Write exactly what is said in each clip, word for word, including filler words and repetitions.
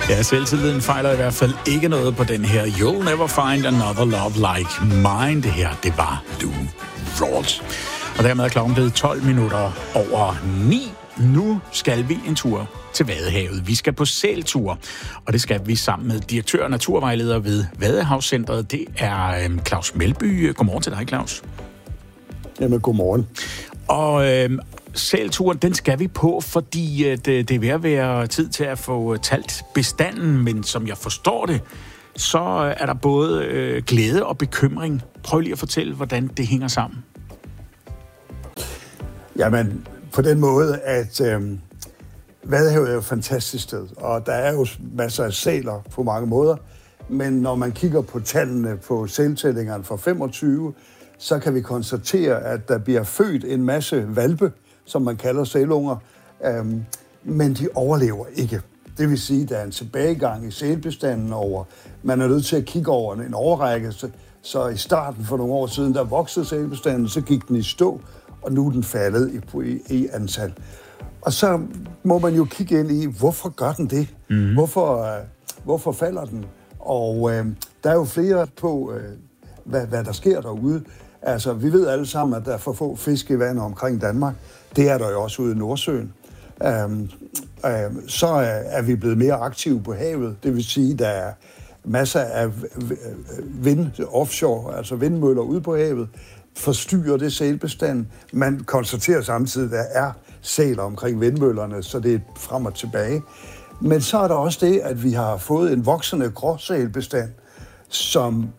Ja, selvtilliden fejler i hvert fald ikke noget på den her. You'll never find another love like mine. Det her, det var Lou Rawls. Og dermed er klokken blevet tolv minutter over ni. Nu skal vi en tur til Vadehavet. Vi skal på sæltur, og det skal vi sammen med direktør og naturvejleder ved Vadehavscentret. Det er øhm, Claus Melby. Godmorgen til dig, Claus. Jamen, godmorgen. Og øhm, sælturen, den skal vi på, fordi øh, det, det er ved at være tid til at få talt bestanden, men som jeg forstår det, så er der både øh, glæde og bekymring. Prøv lige at fortælle, hvordan det hænger sammen. Jamen, på den måde, at øh, Vadehavet er jo et fantastisk sted, og der er jo masser af sæler på mange måder, men når man kigger på tallene på sæltællingerne for femogtyve, så kan vi konstatere, at der bliver født en masse hvalpe, som man kalder sælunger, øh, men de overlever ikke. Det vil sige, at der er en tilbagegang i sælbestanden over. Man er nødt til at kigge over en overrække, så, så i starten for nogle år siden, der voksede sælbestanden, så gik den i stå, og nu er den faldet i, i, i antal. Og så må man jo kigge ind i, hvorfor gør den det? Mm-hmm. Hvorfor, øh, hvorfor falder den? Og øh, der er jo flere på, øh, hvad, hvad der sker derude. Altså, vi ved alle sammen, at der er for få fisk i vandet omkring Danmark. Det er der jo også ude i Nordsøen. Øhm, øhm, så er, er vi blevet mere aktive på havet. Det vil sige, at der er masser af vind offshore, altså vindmøller ude på havet, forstyrrer det sælbestanden. Man konstaterer samtidig, at der er sæler omkring vindmøllerne, så det er frem og tilbage. Men så er der også det, at vi har fået en voksende gråsælbestand, som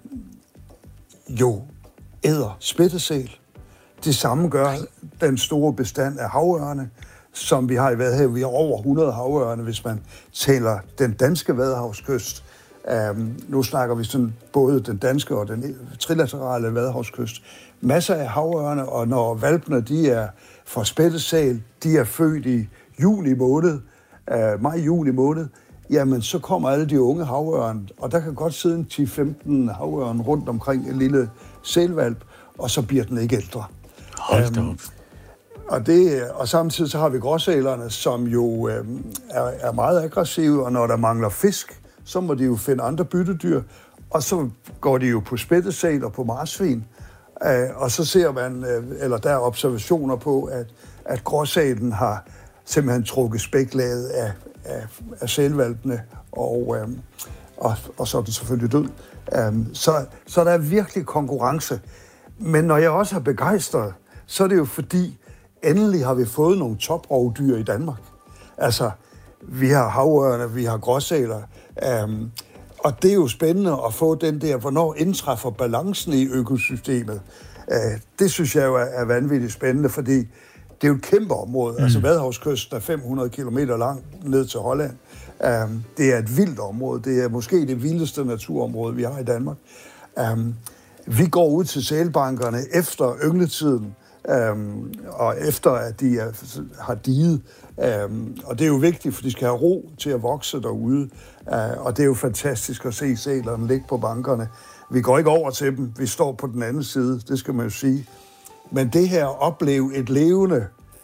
jo æder spættesæl. Det samme gør den store bestand af havørne, som vi har i Vadehavet. Vi har over hundrede havørne, hvis man tæller den danske Vadehavskyst. Um, nu snakker vi sådan både den danske og den trilaterale Vadehavskyst. Masser af havørne, og når hvalpene de er fra spættesæl, de er født i juli måned, uh, maj-juli måned, jamen så kommer alle de unge havørne, og der kan godt sidde en ti til femten havørne rundt omkring en lille sælhvalp, og så bliver den ikke ældre. Hold da op. Um, og, det, og samtidig så har vi gråsælerne, som jo øh, er, er meget aggressive, og når der mangler fisk, så må de jo finde andre byttedyr, og så går de jo på spættesæl og på marsvin. Øh, og så ser man, øh, eller der er observationer på, at, at gråsælen har simpelthen trukket spæklaget af, af, af sælvalpene, og, øh, og, og så er den selvfølgelig død. Øh, så, så der er virkelig konkurrence. Men når jeg også er begejstret, så er det jo fordi, endelig har vi fået nogle toprovdyr i Danmark. Altså, vi har havørne, vi har gråsæler, øhm, og det er jo spændende at få den der, hvornår indtræffer balancen i økosystemet. Øh, det synes jeg jo er, er vanvittigt spændende, fordi det er jo et kæmpe område. Mm. Altså, Vadehavskysten er fem hundrede kilometer lang ned til Holland. Øhm, det er et vildt område. Det er måske det vildeste naturområde, vi har i Danmark. Øhm, vi går ud til sælbankerne efter yngletiden, Øhm, og efter at de er, har diget. Øhm, og det er jo vigtigt, for de skal have ro til at vokse derude. Øh, og det er jo fantastisk at se sælerne ligge på bankerne. Vi går ikke over til dem, vi står på den anden side, det skal man jo sige. Men det her at opleve et levende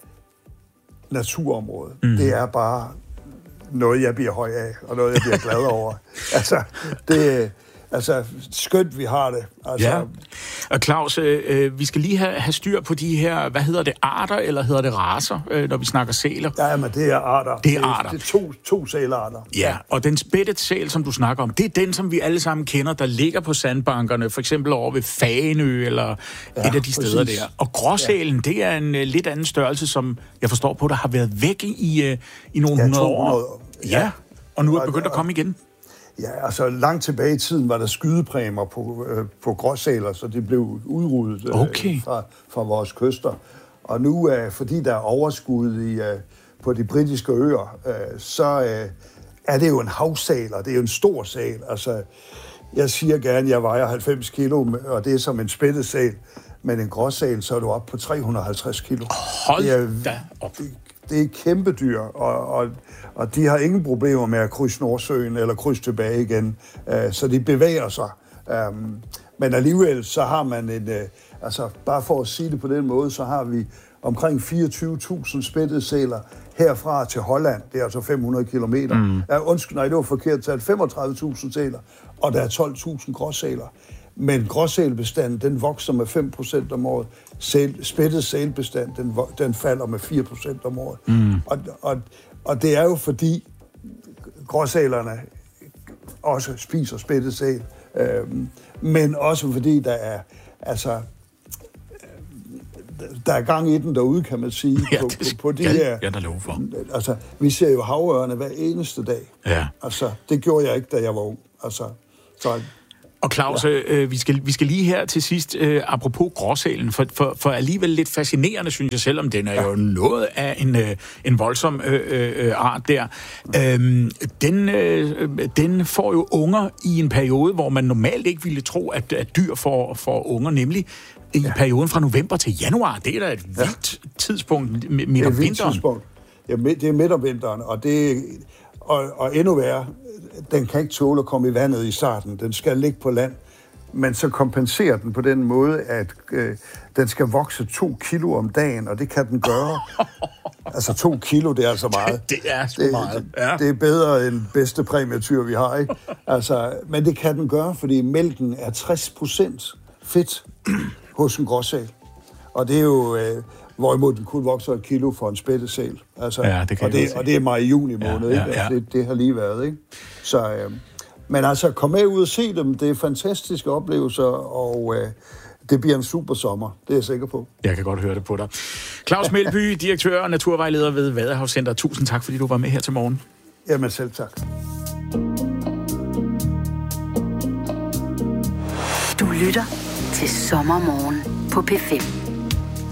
naturområde, mm. det er bare noget, jeg bliver høj af, og noget, jeg bliver glad over. altså, det Altså, skønt vi har det. Altså, ja. Og Claus, øh, vi skal lige have, have styr på de her, hvad hedder det, arter, eller hedder det racer, øh, når vi snakker sæler? Ja, men det er arter. Det er arter. Det er to, to sælarter. Ja, og den spættet sæl, som du snakker om, det er den, som vi alle sammen kender, der ligger på sandbankerne, for eksempel over ved Fagenø, eller ja, et af de steder præcis. Der. Og gråsælen, ja. Det er en uh, lidt anden størrelse, som jeg forstår på, der har været væk i, uh, i nogle ja, hundrede år. Ja. ja, og nu er begyndt at komme igen. Ja, altså langt tilbage i tiden var der skydepræmier på, øh, på gråsæler, så de blev udryddet øh, okay. fra, fra vores kyster. Og nu, øh, fordi der er overskud i, øh, på de britiske øer, øh, så øh, er det jo en havsæl, og det er jo en stor sæl. Altså, jeg siger gerne, at jeg vejer halvfems kilo, og det er som en spættesæl. Men en gråsæl, så er du oppe på tre hundrede og halvtreds kilo. Hold det er, da op. Det, det er kæmpe dyr, og, og, og de har ingen problemer med at krydse Nordsøen eller krydse tilbage igen. Uh, så de bevæger sig. Um, men alligevel så har man en, uh, altså bare for at sige det på den måde, så har vi omkring fireogtyve tusind spættede sæler herfra til Holland. Det er altså fem hundrede kilometer. Mm. Ja, undskyld, nej, det var forkert talt. femogtredive tusind sæler, og der er tolv tusind gråsæler. Men gråsælbestanden, den vokser med fem procent om året. Sæl, spættet sælbestand, den, den falder med fire procent om året. Mm. Og, og, og det er jo fordi gråsælerne også spiser spættet sæl. Øhm, men også fordi der er, altså, der er gang i den derude, kan man sige. Ja, på, det på, på de skal her, jeg da love for. Altså, vi ser jo havørne hver eneste dag. Ja. Altså, det gjorde jeg ikke, da jeg var ung. Altså, så... Og Claus, ja. øh, vi, skal, vi skal lige her til sidst, øh, apropos gråsælen, for, for, for alligevel lidt fascinerende, synes jeg, selvom den er ja. jo noget af en, øh, en voldsom øh, øh, art der. Øhm, den, øh, den får jo unger i en periode, hvor man normalt ikke ville tro, at, at dyr får, får unger, nemlig i ja. perioden fra november til januar. Det er da et vildt ja. tidspunkt midt om vinteren. Ja, det er midt om vinteren, og det og, og endnu værre, den kan ikke tåle at komme i vandet i starten. Den skal ligge på land. Men så kompenserer den på den måde, at øh, den skal vokse to kilo om dagen, og det kan den gøre. Altså to kilo, det er altså meget. Det er så meget. Ja. Det, det er bedre end bedste præmietyr, vi har, ikke? Altså, men det kan den gøre, fordi mælken er tres procent fedt hos en gråsæl. Og det er jo... Øh, hvorimod den kun vokser et kilo for en spættesæl. Altså, ja, det kan og, det, og det er mig i juni måned, ja, ja, ja. Altså, det, det har lige været, ikke? Så, øh, men altså, kom med ud og se dem. Det er fantastiske oplevelser, og øh, det bliver en super sommer. Det er jeg sikker på. Jeg kan godt høre det på dig. Claus Melby, direktør og naturvejleder ved Vadehavscenter. Tusind tak, fordi du var med her til morgen. Jamen selv tak. Du lytter til Sommermorgen på P fem.